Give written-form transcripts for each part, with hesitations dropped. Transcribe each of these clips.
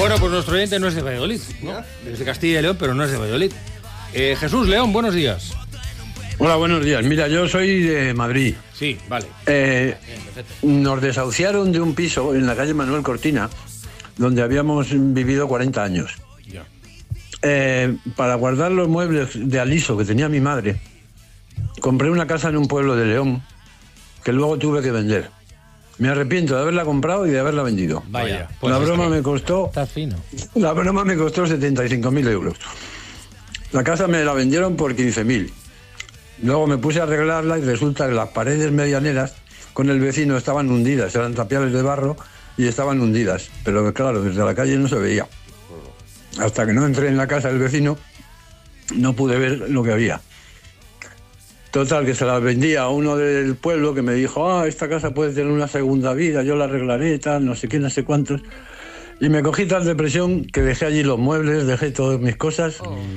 Bueno, pues nuestro oyente no es de Valladolid, ¿no? Es de Castilla y León, pero no es de Valladolid. Jesús León, buenos días. Hola, buenos días. Mira, yo soy de Madrid. Sí, vale. Nos desahuciaron de un piso en la calle Manuel Cortina, donde habíamos vivido 40 años. Ya. Para guardar los muebles de aliso que tenía mi madre, compré una casa en un pueblo de León que luego tuve que vender. Me arrepiento de haberla comprado y de haberla vendido. Vaya. Pues la broma me costó... Estás fino. La broma me costó 75.000 euros. La casa me la vendieron por 15.000. Luego me puse a arreglarla y resulta que las paredes medianeras con el vecino estaban hundidas. Eran tapiales de barro y estaban hundidas. Pero claro, desde la calle no se veía. Hasta que no entré en la casa del vecino, no pude ver lo que había. Total, que se la vendía a uno del pueblo que me dijo, esta casa puede tener una segunda vida, yo la arreglaré, tal, no sé qué, no sé cuántos. Y me cogí tal depresión que dejé allí los muebles, dejé todas mis cosas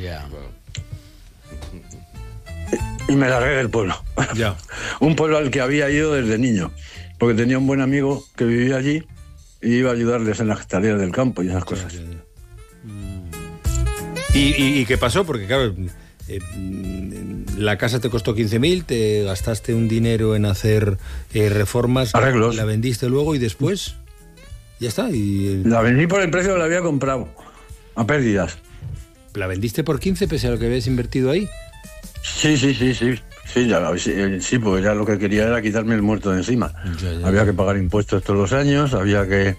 y me largué del pueblo. Ya. Un pueblo al que había ido desde niño, porque tenía un buen amigo que vivía allí y iba a ayudarles en las tareas del campo y esas cosas. ¿Y qué pasó? Porque claro... la casa te costó 15.000, te gastaste un dinero en hacer reformas, arreglos, la vendiste luego y después ya está. La vendí por el precio que la había comprado, a pérdidas. ¿La vendiste por 15 pese a lo que habías invertido ahí? Sí, porque ya lo que quería era quitarme el muerto de encima. Había que pagar impuestos todos los años, había que...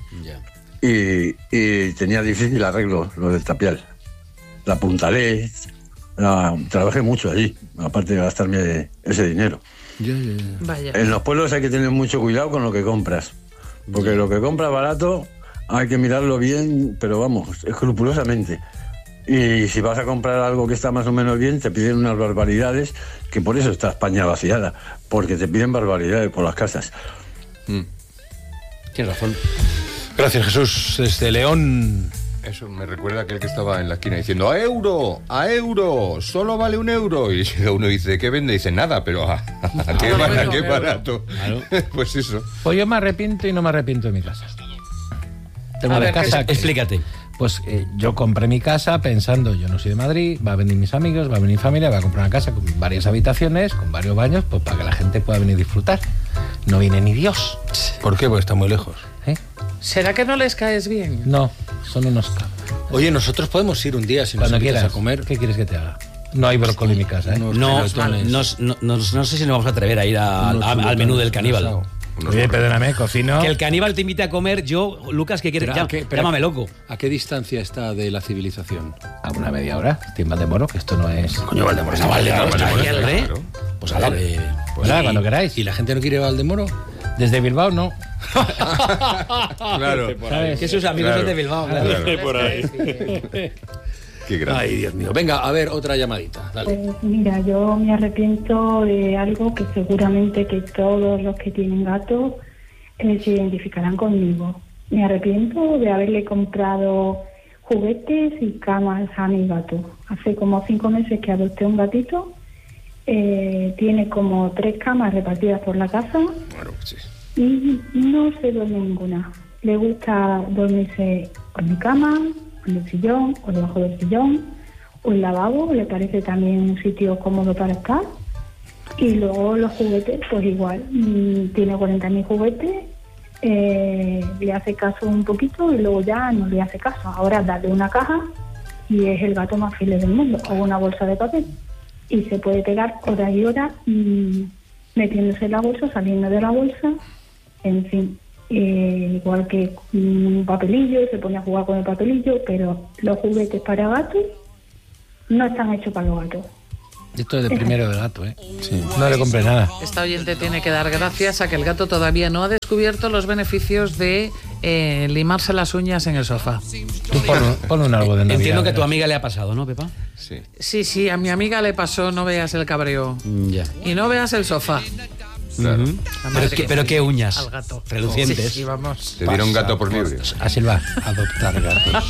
Y tenía difícil arreglo lo del tapial. La apuntalé... trabajé mucho allí, aparte de gastarme ese dinero. Vaya. En los pueblos hay que tener mucho cuidado con lo que compras, porque lo que compras barato hay que mirarlo bien, pero vamos, escrupulosamente. Y si vas a comprar algo que está más o menos bien, te piden unas barbaridades, que por eso está España vaciada, porque te piden barbaridades por las casas. Tienes razón. Gracias, Jesús. Desde León... Eso me recuerda a aquel que estaba en la esquina diciendo ¡a euro! ¡Solo vale €1! Y uno dice, ¿qué vende? Y dice, nada, pero qué barato. Claro. Pues eso. Pues yo me arrepiento y no me arrepiento de mi casa. Tengo una casa... Explícate. Pues yo compré mi casa pensando, yo no soy de Madrid, va a venir mis amigos, va a venir familia, va a comprar una casa con varias habitaciones, con varios baños, pues para que la gente pueda venir a disfrutar. No viene ni Dios. ¿Por qué? Porque está muy lejos. ¿Será que no les caes bien? No, son unos cabros. Oye, nosotros podemos ir un día si nos Cuando invitas quieras a comer. ¿Qué quieres que te haga? No hay brócoli en mi casa, ¿eh? No sé si nos vamos a atrever a ir al menú del caníbal. Oye, perdóname, cocino. Que el caníbal te invite a comer, yo, Lucas, ¿qué quieres? Llámame loco. ¿A qué distancia está de la civilización? A una media hora. Estoy en Valdemoro, que esto no es... Coño, Valdemoro está aquí al rey. Pues a ver. Cuando queráis. ¿Y la gente no quiere ir a Valdemoro? Desde Bilbao, no. Claro. ¿Sabes? Que sus amigos son de Bilbao, claro. Por ahí. Qué grande. Ay, Dios mío. Venga, a ver, otra llamadita. Dale. Pues mira, yo me arrepiento de algo que seguramente que todos los que tienen gatos se identificarán conmigo. Me arrepiento de haberle comprado juguetes y camas a mi gato. Hace como 5 meses que adopté un gatito. Tiene como 3 camas repartidas por la casa. Bueno, sí. Y no se duerme ninguna. Le gusta dormirse en mi cama, en el sillón o debajo del sillón o el lavabo, le parece también un sitio cómodo para estar. Y luego los juguetes, pues igual, tiene 40.000 juguetes, le hace caso un poquito y luego ya no le hace caso. Ahora darle una caja y es el gato más feliz del mundo, o una bolsa de papel. Y se puede pegar horas y horas metiéndose en la bolsa, saliendo de la bolsa, en fin. Igual que un papelillo, se pone a jugar con el papelillo, pero los juguetes para gatos no están hechos para los gatos. Esto es de primero de gato, ¿eh? Sí. No le compré nada. Esta oyente tiene que dar gracias a que el gato todavía no ha descubierto los beneficios de limarse las uñas en el sofá. Tú pon un árbol de Navidad. Entiendo que a tu amiga le ha pasado, ¿no, Pepa? Sí. Sí, a mi amiga le pasó, no veas el cabreo. Ya. Y no veas el sofá. Claro. Pero qué uñas. Al gato. Relucientes. Sí, vamos. Te dieron gato por libre. Así va, adoptar gatos.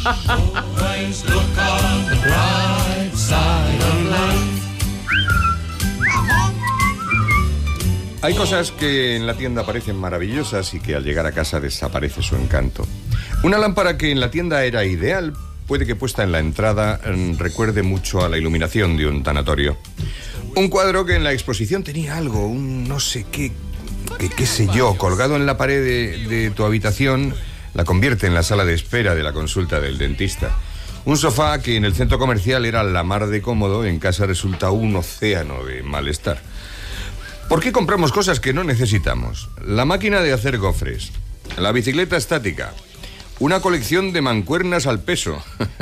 Hay cosas que en la tienda parecen maravillosas y que al llegar a casa desaparece su encanto. Una lámpara que en la tienda era ideal, puede que puesta en la entrada recuerde mucho a la iluminación de un tanatorio. Un cuadro que en la exposición tenía algo, un no sé qué sé yo, colgado en la pared de tu habitación, la convierte en la sala de espera de la consulta del dentista. Un sofá que en el centro comercial era la mar de cómodo, en casa resulta un océano de malestar. ¿Por qué compramos cosas que no necesitamos? La máquina de hacer gofres, la bicicleta estática, una colección de mancuernas al peso.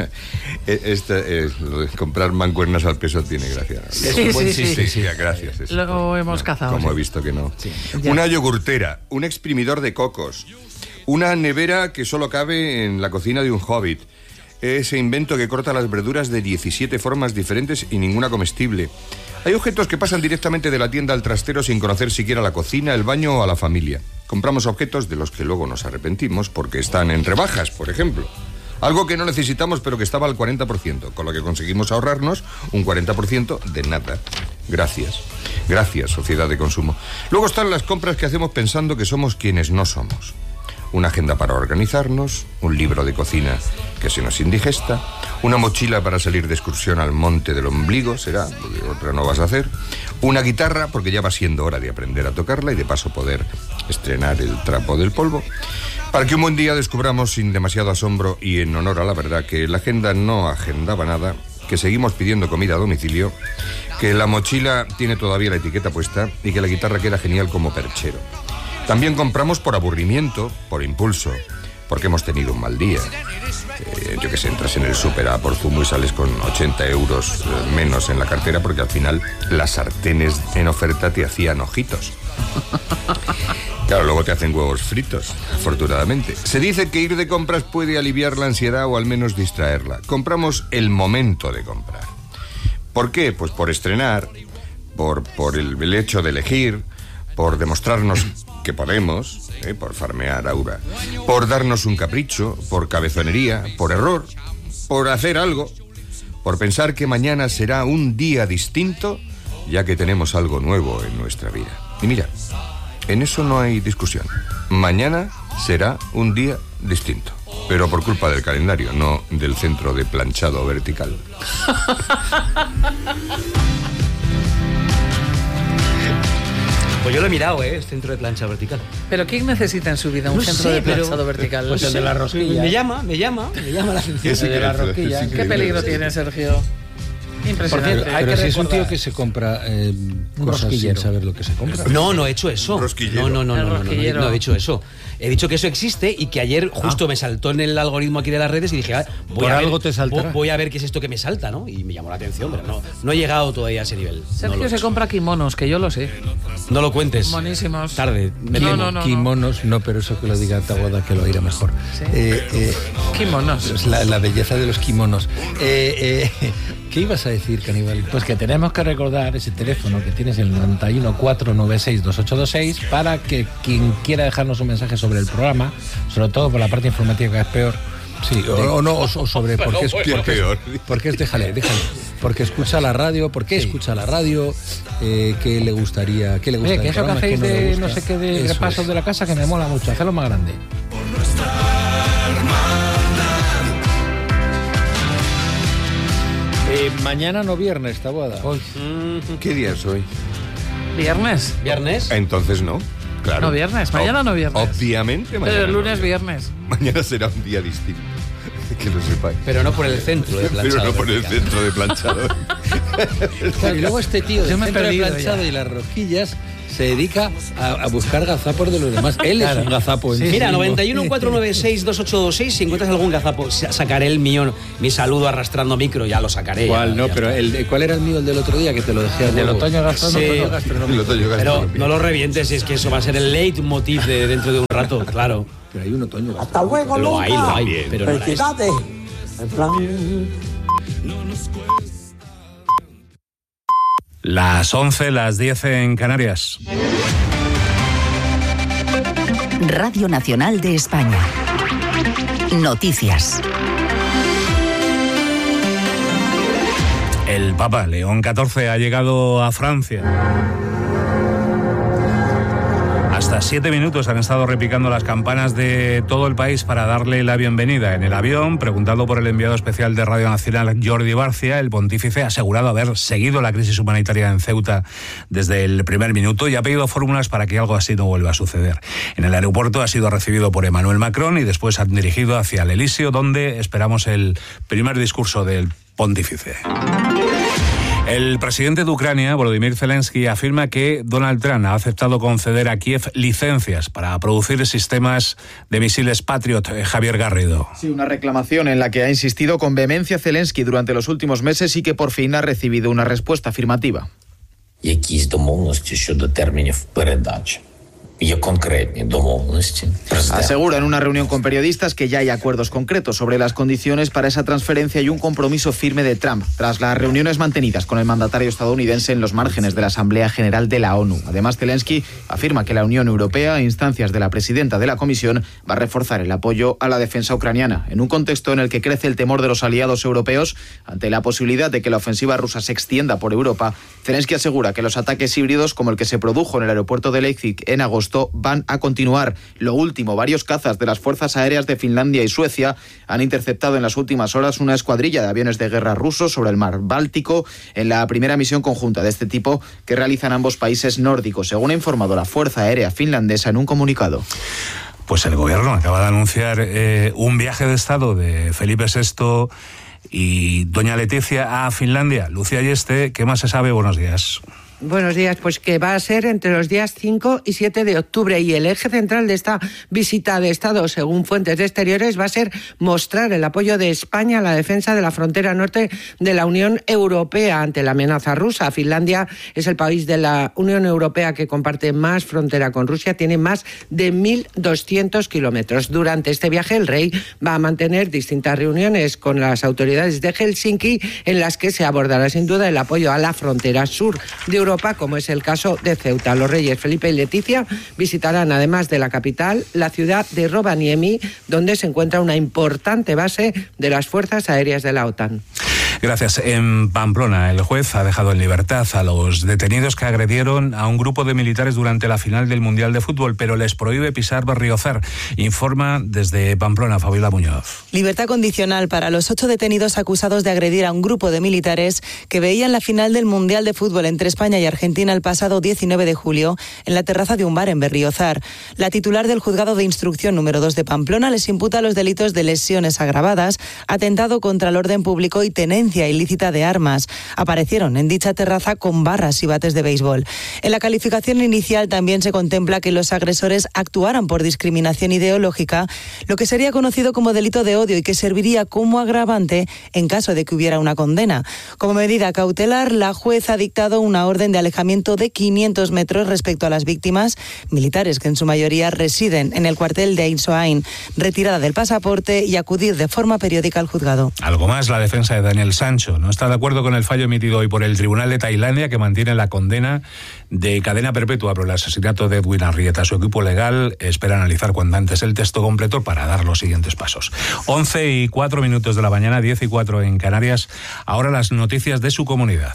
Lo de comprar mancuernas al peso tiene gracia. Es un buen chiste. Sí, gracias. Lo hemos cazado. Como sí. he visto que no. Sí. Una yogurtera, un exprimidor de cocos, una nevera que solo cabe en la cocina de un hobbit, ese invento que corta las verduras de 17 formas diferentes y ninguna comestible. Hay objetos que pasan directamente de la tienda al trastero sin conocer siquiera la cocina, el baño o a la familia. Compramos objetos de los que luego nos arrepentimos porque están en rebajas, por ejemplo. Algo que no necesitamos pero que estaba al 40%, con lo que conseguimos ahorrarnos un 40% de nada. Gracias. Gracias, sociedad de consumo. Luego están las compras que hacemos pensando que somos quienes no somos. Una agenda para organizarnos, un libro de cocina que se nos indigesta, una mochila para salir de excursión al monte del ombligo, será, porque otra no vas a hacer, una guitarra, porque ya va siendo hora de aprender a tocarla y de paso poder estrenar el trapo del polvo, para que un buen día descubramos sin demasiado asombro y en honor a la verdad que la agenda no agendaba nada, que seguimos pidiendo comida a domicilio, que la mochila tiene todavía la etiqueta puesta y que la guitarra queda genial como perchero. También compramos por aburrimiento, por impulso, porque hemos tenido un mal día. Yo que sé, entras en el súper a por zumo y sales con 80 euros menos en la cartera porque al final las sartenes en oferta te hacían ojitos. Claro, luego te hacen huevos fritos, afortunadamente. Se dice que ir de compras puede aliviar la ansiedad o al menos distraerla. Compramos el momento de comprar. ¿Por qué? Pues por estrenar, por el hecho de elegir, por demostrarnos que podemos, por farmear aura, por darnos un capricho, por cabezonería, por error, por hacer algo, por pensar que mañana será un día distinto, ya que tenemos algo nuevo en nuestra vida. Y mira, en eso no hay discusión. Mañana será un día distinto, pero por culpa del calendario, no del centro de planchado vertical. Pues yo lo he mirado, el centro de plancha vertical. ¿Pero quién necesita en su vida un centro de planchado vertical? Pues el de la rosquilla. Me llama la atención. El de la rosquilla. ¿Qué peligro tiene, Sergio? Impresionante. Pero si es un tío que se compra cosas sin saber lo que se compra. No he hecho eso. Rosquillero. No he dicho eso. He dicho que eso existe y que ayer justo me saltó en el algoritmo aquí de las redes y dije, voy a ver qué es esto que me salta, ¿no? Y me llamó la atención, pero no he llegado todavía a ese nivel. Sergio se compra kimonos, que yo lo sé. No lo cuentes. Buenísimos. Tarde. Kimonos, no, pero eso que lo diga Taboada, que lo oirá mejor. ¿Sí? Kimonos. La belleza de los kimonos. ¿Qué ibas a decir, Caníbal? Pues que tenemos que recordar ese teléfono que tienes, el 91 496 2826, para que quien quiera dejarnos un mensaje sobre el programa, sobre todo por la parte informativa que es peor, sí, o sobre por qué es peor. Porque déjale. Porque escucha la radio, escucha la radio, qué le gustaría, que eso que hacéis de no sé qué de repasos de la casa, que me mola mucho, hacerlo más grande. Mañana no viernes, Taboada. ¿Qué día es hoy? ¿Viernes? Entonces no. Claro. No viernes, mañana no viernes. Obviamente mañana. Pero el lunes no viernes. Mañana será un día distinto. Que lo sepáis. Pero no por el centro de planchado. Pero no por el centro de planchado. Claro, y luego este tío del centro de planchado ya. y las rosquillas se dedica a buscar gazapos de los demás. Él es un gazapo. Mira, 91 496 2826, si encuentras algún gazapo, sacaré el mío, mi saludo arrastrando micro, ya lo sacaré. ¿Cuál? No, pero ¿cuál era el mío, el del otro día, que te lo dejé? El del otoño gastronómico. Pero no lo revientes, si es que eso va a ser el leitmotiv de dentro de un rato, claro. Pero hay un otoño. Hasta luego, Lo hay, pero no felicidades. En plan... Las 11, las 10 en Canarias. Radio Nacional de España. Noticias. El Papa León XIV ha llegado a Francia. Hasta Hasta 7 minutos han estado repicando las campanas de todo el país para darle la bienvenida. En el avión, preguntado por el enviado especial de Radio Nacional, Jordi Barcia, el pontífice ha asegurado haber seguido la crisis humanitaria en Ceuta desde el primer minuto y ha pedido fórmulas para que algo así no vuelva a suceder. En el aeropuerto ha sido recibido por Emmanuel Macron y después han dirigido hacia el Elíseo, donde esperamos el primer discurso del pontífice. El presidente de Ucrania, Volodymyr Zelensky, afirma que Donald Trump ha aceptado conceder a Kiev licencias para producir sistemas de misiles Patriot. Javier Garrido. Sí, una reclamación en la que ha insistido con vehemencia Zelensky durante los últimos meses y que por fin ha recibido una respuesta afirmativa. Якісь домовленості щодо термінів передачі. Є конкретні домовленості. Asegura en una reunión con periodistas que ya hay acuerdos concretos sobre las condiciones para esa transferencia y un compromiso firme de Trump tras las reuniones mantenidas con el mandatario estadounidense en los márgenes de la Asamblea General de la ONU. Además, Zelensky afirma que la Unión Europea, a instancias de la presidenta de la Comisión, va a reforzar el apoyo a la defensa ucraniana, en un contexto en el que crece el temor de los aliados europeos ante la posibilidad de que la ofensiva rusa se extienda por Europa. Zelensky asegura que los ataques híbridos, como el que se produjo en el aeropuerto de Leipzig en agosto, van a continuar. Lo último, varios cazas de las fuerzas aéreas de Finlandia y Suecia han interceptado en las últimas horas una escuadrilla de aviones de guerra rusos sobre el mar Báltico en la primera misión conjunta de este tipo que realizan ambos países nórdicos, según ha informado la Fuerza Aérea Finlandesa en un comunicado. Pues el gobierno acaba de anunciar un viaje de Estado de Felipe VI y doña Leticia a Finlandia. Lucía Yeste, ¿qué más se sabe? Buenos días. Buenos días, pues que va a ser entre los días 5 y 7 de octubre y el eje central de esta visita de Estado, según fuentes de exteriores, va a ser mostrar el apoyo de España a la defensa de la frontera norte de la Unión Europea ante la amenaza rusa. Finlandia es el país de la Unión Europea que comparte más frontera con Rusia, tiene más de 1.200 kilómetros. Durante este viaje el rey va a mantener distintas reuniones con las autoridades de Helsinki en las que se abordará sin duda el apoyo a la frontera sur de Europa, como es el caso de Ceuta. Los reyes Felipe y Leticia visitarán, además de la capital, la ciudad de Rovaniemi, donde se encuentra una importante base de las fuerzas aéreas de la OTAN. Gracias. En Pamplona, el juez ha dejado en libertad a los detenidos que agredieron a un grupo de militares durante la final del Mundial de Fútbol, pero les prohíbe pisar Berriozar. Informa desde Pamplona Fabiola Muñoz. Libertad condicional para los 8 detenidos acusados de agredir a un grupo de militares que veían la final del Mundial de Fútbol entre España y Argentina el pasado 19 de julio en la terraza de un bar en Berriozar. La titular del Juzgado de Instrucción número 2 de Pamplona les imputa los delitos de lesiones agravadas, atentado contra el orden público y tenencia ilícita de armas. Aparecieron en dicha terraza con barras y bates de béisbol. En la calificación inicial también se contempla que los agresores actuaran por discriminación ideológica, lo que sería conocido como delito de odio y que serviría como agravante en caso de que hubiera una condena. Como medida cautelar, la juez ha dictado una orden de alejamiento de 500 metros respecto a las víctimas, militares que en su mayoría residen en el cuartel de Ain Soain, retirada del pasaporte y acudir de forma periódica al juzgado. Algo más, la defensa de Daniel Sancho no está de acuerdo con el fallo emitido hoy por el Tribunal de Tailandia, que mantiene la condena de cadena perpetua por el asesinato de Edwin Arrieta. Su equipo legal espera analizar cuanto antes el texto completo para dar los siguientes pasos. 11:04 de la mañana, 10:04 en Canarias. Ahora las noticias de su comunidad.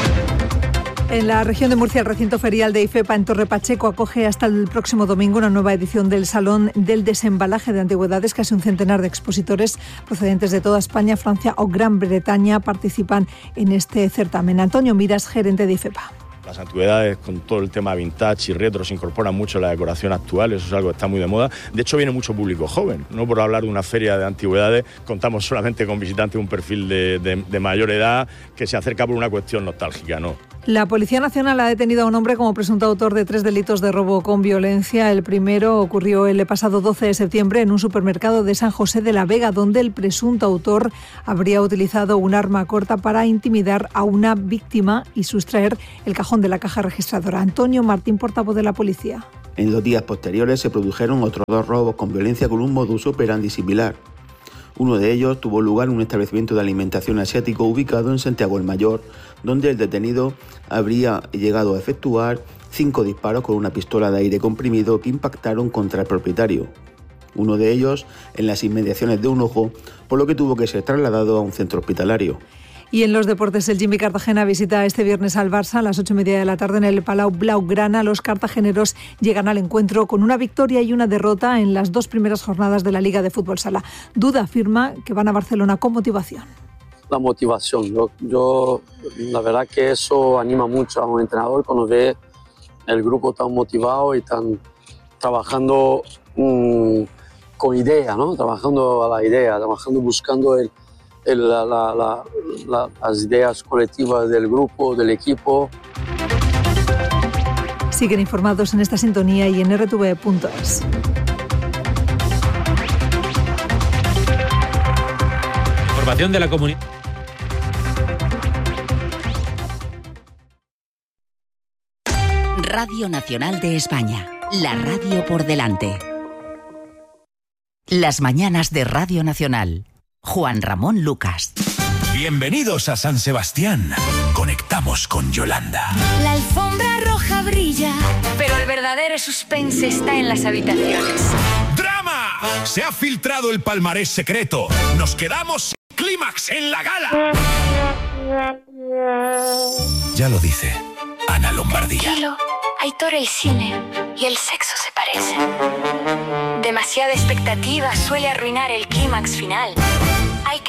En la región de Murcia, el recinto ferial de IFEPA en Torre Pacheco acoge hasta el próximo domingo una nueva edición del Salón del Desembalaje de Antigüedades. Casi un centenar de expositores procedentes de toda España, Francia o Gran Bretaña participan en este certamen. Antonio Miras, gerente de IFEPA. Las antigüedades con todo el tema vintage y retro se incorporan mucho a la decoración actual, eso es algo que está muy de moda. De hecho viene mucho público joven, no por hablar de una feria de antigüedades, contamos solamente con visitantes de un perfil de mayor edad que se acerca por una cuestión nostálgica, ¿no? La Policía Nacional ha detenido a un hombre como presunto autor de 3 delitos de robo con violencia. El primero ocurrió el pasado 12 de septiembre en un supermercado de San José de la Vega, donde el presunto autor habría utilizado un arma corta para intimidar a una víctima y sustraer el cajón de la caja registradora. Antonio Martín, portavoz de la policía. En los días posteriores se produjeron otros 2 robos con violencia con un modus operandi similar. Uno de ellos tuvo lugar en un establecimiento de alimentación asiático ubicado en Santiago el Mayor, donde el detenido habría llegado a efectuar 5 disparos con una pistola de aire comprimido que impactaron contra el propietario. Uno de ellos en las inmediaciones de un ojo, por lo que tuvo que ser trasladado a un centro hospitalario. Y en los deportes, el Jimmy Cartagena visita este viernes al Barça a las 8:30 de la tarde en el Palau Blaugrana. Los cartageneros llegan al encuentro con una victoria y una derrota en las 2 primeras jornadas de la Liga de Fútbol Sala. Duda afirma que van a Barcelona con motivación. La motivación, yo la verdad que eso anima mucho a un entrenador cuando ve el grupo tan motivado y tan trabajando con idea, ¿no? Trabajando a la idea, trabajando buscando las ideas colectivas del grupo, del equipo. Siguen informados en esta sintonía y en rtv.es. Información de la comunidad. Radio Nacional de España, la radio por delante. Las mañanas de Radio Nacional. Juan Ramón Lucas. Bienvenidos a San Sebastián. Conectamos con Yolanda. La alfombra roja brilla, pero el verdadero suspense está en las habitaciones. ¡Drama! Se ha filtrado el palmarés secreto. Nos quedamos sin clímax en la gala. Ya lo dice Ana Lombardía. Tranquilo, Aitor, el cine y el sexo se parecen. Demasiada expectativa suele arruinar el clímax final.